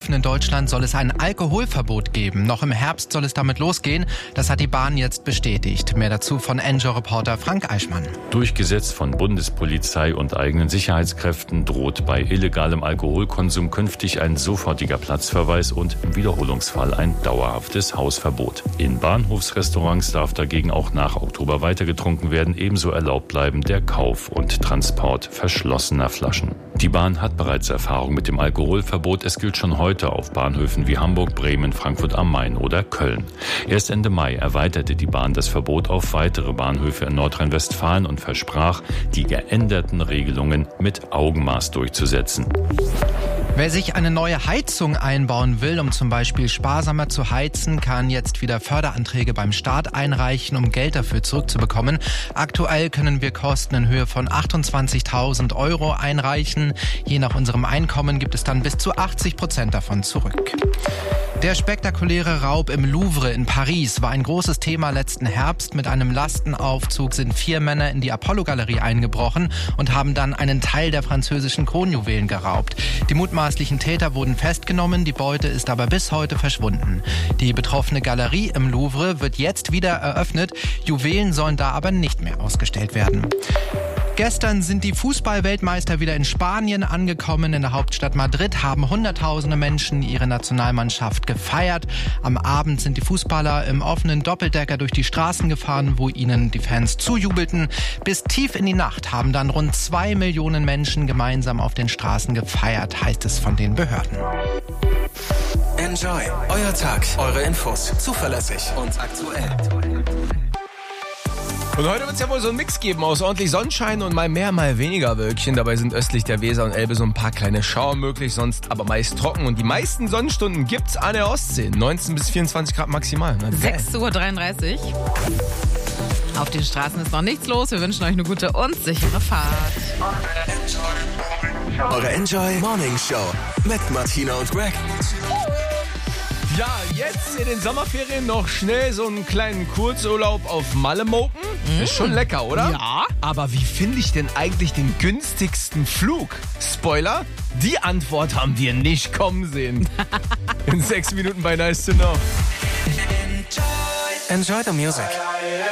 Bahnhöfen in Deutschland soll es ein Alkoholverbot geben. Noch im Herbst soll es damit losgehen. Das hat die Bahn jetzt bestätigt. Mehr dazu von NJ-Reporter Frank Eichmann. Durchgesetzt von Bundespolizei und eigenen Sicherheitskräften droht bei illegalem Alkoholkonsum künftig ein sofortiger Platzverweis und im Wiederholungsfall ein dauerhaftes Hausverbot. In Bahnhofsrestaurants darf dagegen auch nach Oktober weiter getrunken werden. Ebenso erlaubt bleiben der Kauf und Transport verschlossener Flaschen. Die Bahn hat bereits Erfahrung mit dem Alkoholverbot. Es gilt schon heute auf Bahnhöfen wie Hamburg, Bremen, Frankfurt am Main oder Köln. Erst Ende Mai erweiterte die Bahn das Verbot auf weitere Bahnhöfe in Nordrhein-Westfalen und versprach, die geänderten Regelungen mit Augenmaß durchzusetzen. Wer sich eine neue Heizung einbauen will, um zum Beispiel sparsamer zu heizen, kann jetzt wieder Förderanträge beim Staat einreichen, um Geld dafür zurückzubekommen. Aktuell können wir Kosten in Höhe von 28.000 € einreichen. Je nach unserem Einkommen gibt es dann bis zu 80% davon zurück. Der spektakuläre Raub im Louvre in Paris war ein großes Thema letzten Herbst. Mit einem Lastenaufzug sind 4 Männer in die Apollo-Galerie eingebrochen und haben dann einen Teil der französischen Kronjuwelen geraubt. Die mutmaßlichen Täter wurden festgenommen, die Beute ist aber bis heute verschwunden. Die betroffene Galerie im Louvre wird jetzt wieder eröffnet. Juwelen sollen da aber nicht mehr ausgestellt werden. Gestern sind die Fußball-Weltmeister wieder in Spanien angekommen. In der Hauptstadt Madrid haben Hunderttausende Menschen ihre Nationalmannschaft gefeiert. Am Abend sind die Fußballer im offenen Doppeldecker durch die Straßen gefahren, wo ihnen die Fans zujubelten. Bis tief in die Nacht haben dann rund 2 Millionen Menschen gemeinsam auf den Straßen gefeiert, heißt es von den Behörden. Enjoy, euer Tag, eure Infos, zuverlässig und aktuell. Und heute wird es ja wohl so einen Mix geben aus ordentlich Sonnenschein und mal mehr, mal weniger Wölkchen. Dabei sind östlich der Weser und Elbe so ein paar kleine Schauer möglich, sonst aber meist trocken. Und die meisten Sonnenstunden gibt's an der Ostsee. 19 bis 24 Grad maximal. 6:33 Uhr. Auf den Straßen ist noch nichts los. Wir wünschen euch eine gute und sichere Fahrt. Eure Enjoy Morning Show mit Martina und Greg. Ja, jetzt in den Sommerferien noch schnell so einen kleinen Kurzurlaub auf Malle moken. Ist schon lecker, oder? Ja. Aber wie finde ich denn eigentlich den günstigsten Flug? Spoiler, die Antwort haben wir nicht kommen sehen. In 6 Minuten bei Nice to Know. Enjoy the music.